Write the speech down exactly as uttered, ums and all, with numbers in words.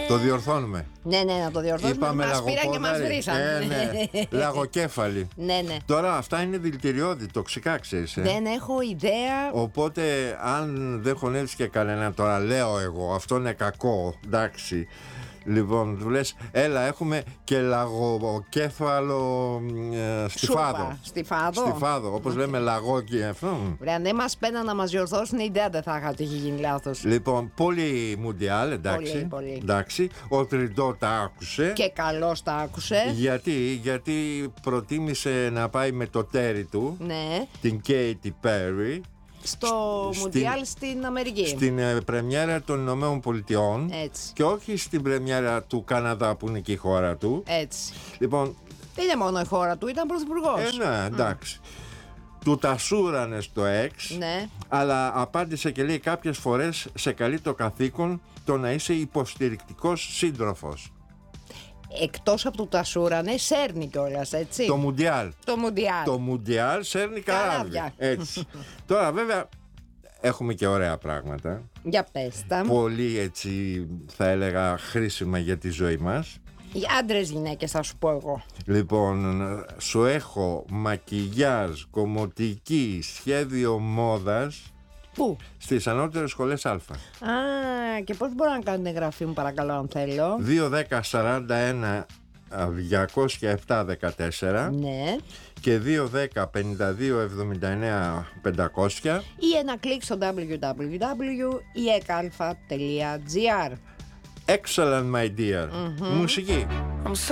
Το διορθώνουμε. Ναι, ναι, να το διορθώσουμε. Είπαμε μας πήραν και μας βρήσαν. Ε, ναι. Λαγοκέφαλη. Ναι, ναι. Τώρα αυτά είναι δηλητηριώδη, τοξικά, ξέρεις. Ε. Δεν έχω ιδέα. Οπότε αν δεν χωνεύεις και κανένα, τώρα λέω εγώ, αυτό είναι κακό, εντάξει. Λοιπόν, του λες, έλα, έχουμε και λαγοκέφαλο ε, στιφάδο. Στιφάδο. Στιφάδο, όπως okay. λέμε λαγό και αυτό. Βρε, αν δεν μας πέναν να μας διορθώσουν, ιδέα δεν θα είχα ότι έχει γίνει λάθος. Λοιπόν, πολύ μουντιάλ, εντάξει. Πολύ, πολύ. εντάξει. Ο Τριντό τα άκουσε. Και καλώς τα άκουσε. Γιατί, γιατί προτίμησε να πάει με το τέρι του, ναι. την Katy Perry. Στο Μουντιάλ στην Αμερική. Στην ε, πρεμιέρα των Ηνωμένων Πολιτειών. Έτσι. Και όχι στην πρεμιέρα του Καναδά που είναι και η χώρα του. Έτσι. Λοιπόν, δεν είναι μόνο η χώρα του, ήταν πρωθυπουργός. Ε, ναι, εντάξει. Mm. Του τα σούρανε στο εξ. Ναι. Αλλά απάντησε και λέει κάποιες φορές σε καλεί το καθήκον το να είσαι υποστηρικτικός σύντροφος. Εκτός από το τασούρανε, σέρνει κιόλας, έτσι. Το Μουντιάλ. Το Μουντιάλ. Το Μουντιάλ σέρνει καράβια. Έτσι. Τώρα βέβαια έχουμε και ωραία πράγματα. Για πες τα. Πολύ έτσι θα έλεγα χρήσιμα για τη ζωή μας. Οι άντρες γυναίκες θα σου πω εγώ. Λοιπόν, σου έχω μακιγιάζ, κομμωτική, σχέδιο μόδας. Πού? Στις ανώτερες σχολές Α. Α, και πώς μπορώ να κάνω την εγγραφή μου, παρακαλώ, αν θέλω. δύο δέκα σαράντα ένα διακόσια επτά δεκατέσσερα. Ναι. Και δύο δέκα πενήντα δύο εβδομήντα εννέα πεντακόσια. Ή ένα κλικ στο double-u double-u double-u τελεία η e k alpha τελεία g r. Excellent, my dear. Mm-hmm. Μουσική.